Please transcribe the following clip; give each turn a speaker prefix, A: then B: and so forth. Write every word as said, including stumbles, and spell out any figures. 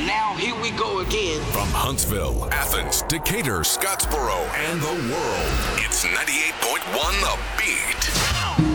A: And now here we go again.
B: From Huntsville, Athens, Decatur, Scottsboro, and the world, it's ninety-eight point one The Beat.